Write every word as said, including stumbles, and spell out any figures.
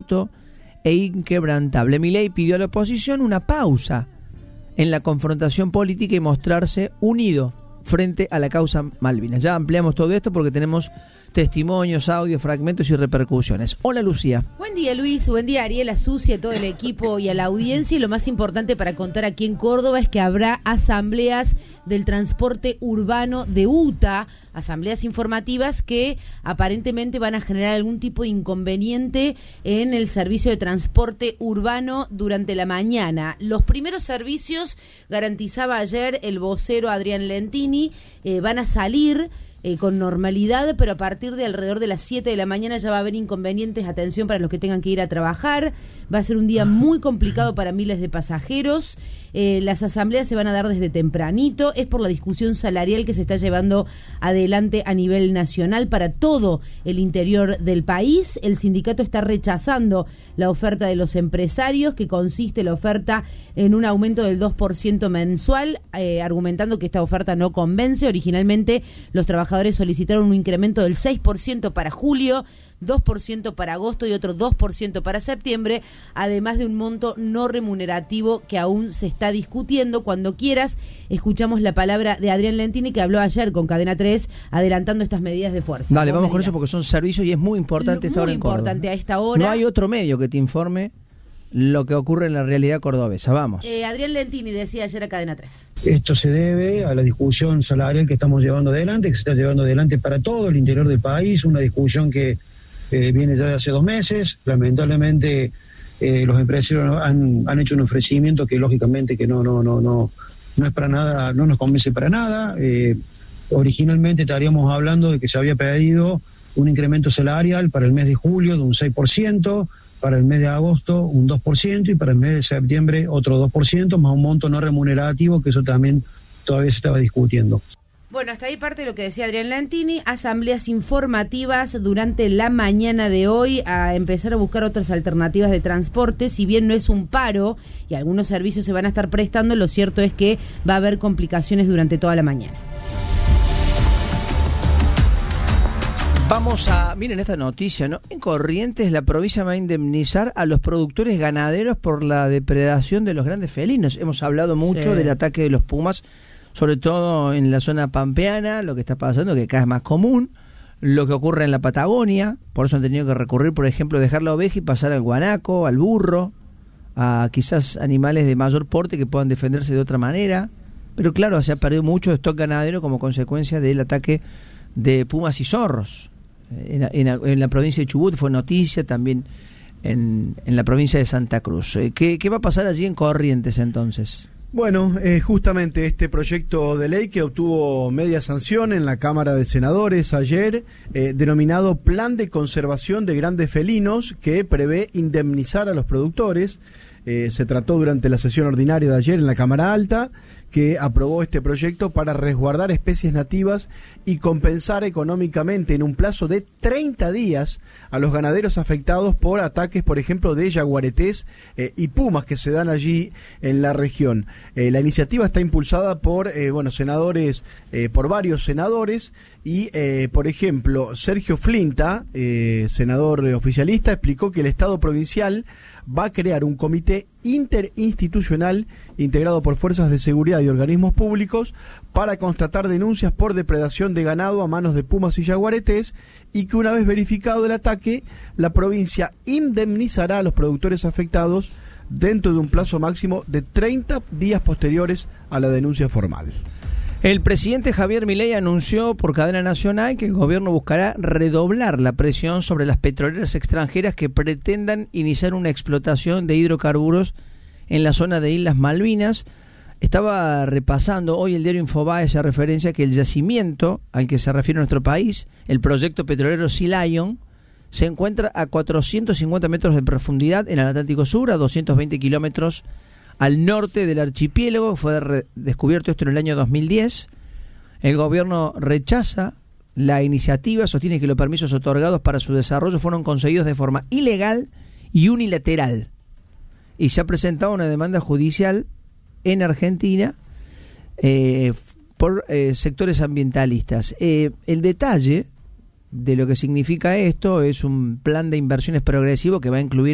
e inquebrantable. Milei pidió a la oposición una pausa en la confrontación política y mostrarse unido frente a la causa Malvinas. Ya ampliamos todo esto porque tenemos testimonios, audios, fragmentos y repercusiones. Hola, Lucía. Buen día, Luis. Buen día, Ariel, a Susi, a todo el equipo y a la audiencia. Y lo más importante para contar aquí en Córdoba es que habrá asambleas del transporte urbano de U T A, asambleas informativas que aparentemente van a generar algún tipo de inconveniente en el servicio de transporte urbano durante la mañana. Los primeros servicios, garantizaba ayer el vocero Adrián Lentini, eh, van a salir Eh, con normalidad, pero a partir de alrededor de las siete de la mañana ya va a haber inconvenientes. Atención para los que tengan que ir a trabajar. Va a ser un día muy complicado para miles de pasajeros. Eh, las asambleas se van a dar desde tempranito. Es por la discusión salarial que se está llevando adelante a nivel nacional para todo el interior del país. El sindicato está rechazando la oferta de los empresarios, que consiste la oferta en un aumento del dos por ciento mensual, eh, argumentando que esta oferta no convence. Originalmente los trabajadores solicitaron un incremento del seis por ciento para julio, dos por ciento para agosto y otro dos por ciento para septiembre, además de un monto no remunerativo que aún se está discutiendo. Cuando quieras, escuchamos la palabra de Adrián Lentini, que habló ayer con Cadena tres, adelantando estas medidas de fuerza. Dale, vamos con eso porque son servicios y es muy importante esta hora en Córdoba. Muy importante a esta hora. No hay otro medio que te informe lo que ocurre en la realidad cordobesa. Vamos. Eh, Adrián Lentini decía ayer a Cadena tres. Esto se debe a la discusión salarial que estamos llevando adelante, que se está llevando adelante para todo el interior del país, una discusión que eh, viene ya de hace dos meses. Lamentablemente eh, los empresarios han, han hecho un ofrecimiento que lógicamente que no, no, no, no, no es para nada, no nos convence para nada. Eh, originalmente estaríamos hablando de que se había pedido un incremento salarial para el mes de julio de un seis por ciento, para el mes de agosto un dos por ciento y para el mes de septiembre otro dos por ciento, más un monto no remunerativo, que eso también todavía se estaba discutiendo. Bueno, hasta ahí parte de lo que decía Adrián Lentini. Asambleas informativas durante la mañana de hoy a empezar a buscar otras alternativas de transporte. Si bien no es un paro y algunos servicios se van a estar prestando, lo cierto es que va a haber complicaciones durante toda la mañana. Vamos a, miren esta noticia, ¿no? En Corrientes la provincia va a indemnizar a los productores ganaderos por la depredación de los grandes felinos. Hemos hablado mucho sí. del ataque de los pumas, sobre todo en la zona pampeana, lo que está pasando, que cada vez es más común, lo que ocurre en la Patagonia, por eso han tenido que recurrir, por ejemplo, dejar la oveja y pasar al guanaco, al burro, a quizás animales de mayor porte que puedan defenderse de otra manera. Pero claro, se ha perdido mucho stock ganadero como consecuencia del ataque de pumas y zorros. En, en, en la provincia de Chubut fue noticia, también en, en la provincia de Santa Cruz. ¿Qué, qué va a pasar allí en Corrientes entonces? Bueno, eh, justamente este proyecto de ley que obtuvo media sanción en la Cámara de Senadores ayer, eh, denominado Plan de Conservación de Grandes Felinos, que prevé indemnizar a los productores. Eh, se trató durante la sesión ordinaria de ayer en la Cámara Alta, que aprobó este proyecto para resguardar especies nativas y compensar económicamente en un plazo de treinta días a los ganaderos afectados por ataques, por ejemplo, de yaguaretés eh, y pumas que se dan allí en la región. Eh, la iniciativa está impulsada por eh, bueno, senadores, eh, por varios senadores y, eh, por ejemplo, Sergio Flinta, eh, senador oficialista, explicó que el Estado provincial va a crear un comité interinstitucional integrado por fuerzas de seguridad y organismos públicos para constatar denuncias por depredación de ganado a manos de pumas y yaguaretés, y que una vez verificado el ataque, la provincia indemnizará a los productores afectados dentro de un plazo máximo de treinta días posteriores a la denuncia formal. El presidente Javier Milei anunció por cadena nacional que el gobierno buscará redoblar la presión sobre las petroleras extranjeras que pretendan iniciar una explotación de hidrocarburos en la zona de Islas Malvinas. Estaba repasando hoy el diario Infobae esa referencia que el yacimiento al que se refiere nuestro país, el proyecto petrolero Sea Lion, se encuentra a cuatrocientos cincuenta metros de profundidad en el Atlántico Sur, a doscientos veinte kilómetros al norte del archipiélago. Fue re- descubierto esto en el año dos mil diez. El gobierno rechaza la iniciativa, sostiene que los permisos otorgados para su desarrollo fueron concedidos de forma ilegal y unilateral. Y se ha presentado una demanda judicial en Argentina eh, por eh, sectores ambientalistas. Eh, el detalle de lo que significa esto es un plan de inversiones progresivo que va a incluir